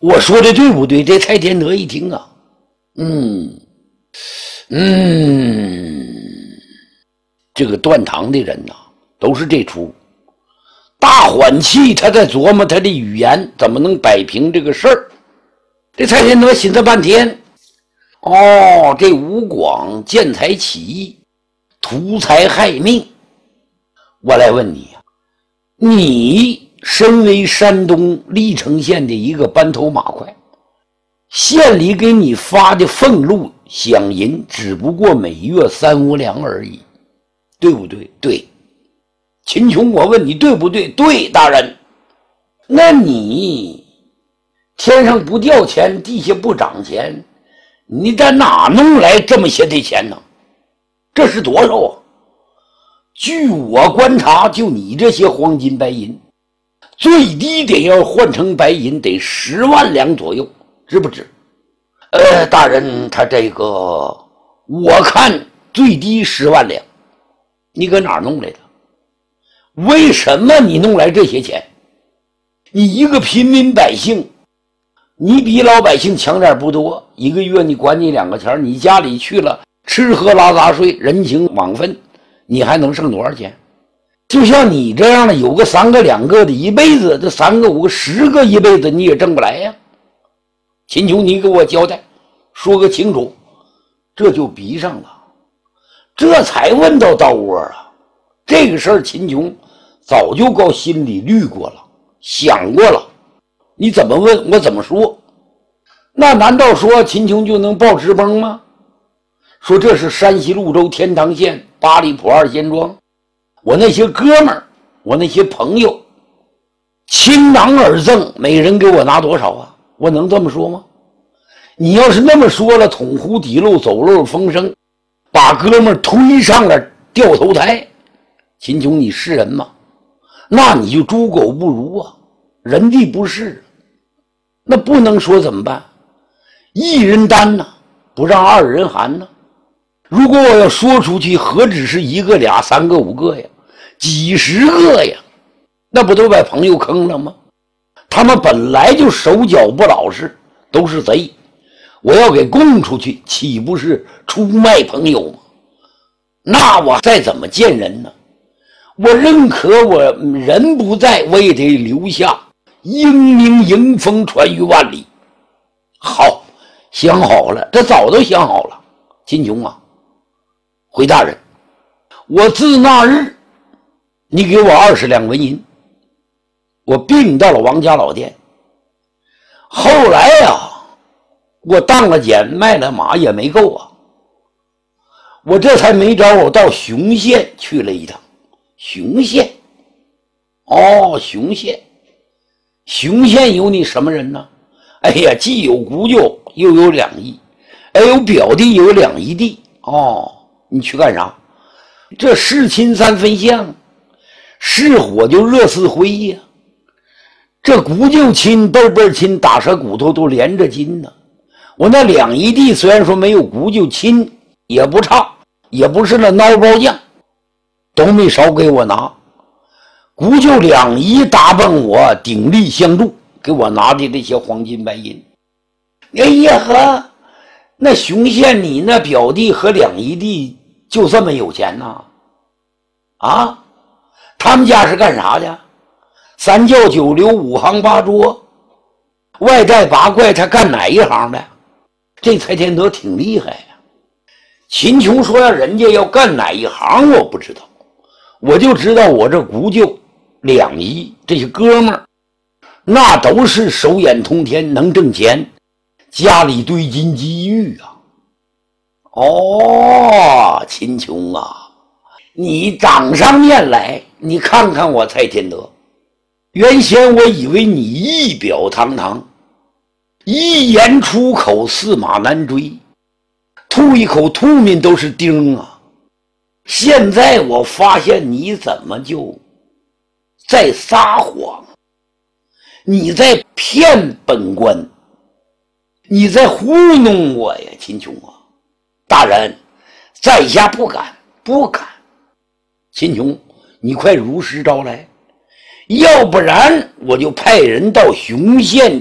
我说的对不对？这蔡天德一听啊，这个断堂的人呐，都是这出。大缓气，他在琢磨他的语言怎么能摆平这个事儿。这蔡天德寻思半天，这吴广见财起意，图财害命。我来问你啊，你身为山东历城县的一个班头马快，县里给你发的俸禄饷银只不过每月3-5两而已，对不对？对。秦琼，我问你对不对？对，大人。那你天上不掉钱，地下不长钱，你在哪弄来这么些的钱呢？这是多少啊？据我观察，就你这些黄金白银，最低得要换成白银得10万两左右，值不值？大人，他这个我看最低10万两，你搁哪儿弄来的？为什么你弄来这些钱？你一个平民百姓，你比老百姓强点不多，一个月你管你2个钱，你家里去了吃喝拉撒睡，人情往分，你还能剩多少钱？就像你这样的，有个3个2个的一辈子，这3个5个10个一辈子你也挣不来呀。秦琼，你给我交代，说个清楚，这就逼上了，这才问到刀窝啊。这个事儿秦琼早就告心里虑过了，想过了，你怎么问我怎么说。那难道说秦琼就能报纸崩吗？说这是山西潞州天堂县八里铺2仙庄，我那些哥们儿，我那些朋友倾囊而赠，每人给我拿多少啊？我能这么说吗？你要是那么说了，捅窟底漏，走漏风声，把哥们儿推上了掉头台，秦琼，你是人吗？那你就猪狗不如啊，人地不是。那不能说怎么办？一人担呐，不让2人寒呐。如果我要说出去，何止是1个23个5个呀，几十个呀，那不都把朋友坑了吗？他们本来就手脚不老实，都是贼，我要给供出去，岂不是出卖朋友吗？那我再怎么见人呢？我认可我人不在，我也得留下英名迎风传于万里。好，想好了，这早都想好了。秦琼啊，回大人，我自那日你给我20两纹银，我并到了王家老店。后来我当了捡，卖了马也没够啊，我这才没招，我到雄县去了一趟。雄县，雄县有你什么人呢？哎呀，既有姑舅，又有2亿，有表弟，有2亿地。你去干啥？这是亲3分相，是火就热似灰呀。这姑舅亲辈辈亲，打折骨头都连着筋呢。我那2亿地虽然说没有姑舅亲，也不差，也不是那孬包酱，都没少给我拿。姑舅2亿搭帮我鼎力相助，给我拿的这些黄金白银。哎呀呵，那雄县你那表弟和2亿地就这么有钱呐？他们家是干啥的？3教9流5行8桌，外带8怪，他干哪一行的？这蔡天德挺厉害呀。秦琼说人家要干哪一行我不知道，我就知道我这姑舅2亿这些哥们儿，那都是手眼通天，能挣钱，家里堆金积玉啊。秦琼啊，你长上面来，你看看我蔡天德。原先我以为你仪表堂堂，一言出口驷马难追，吐一口吐沫都是钉啊。现在我发现你怎么就在撒谎，你在骗本官，你在糊弄我呀，秦琼啊！大人，在下不敢。秦琼，你快如实招来，要不然我就派人到雄县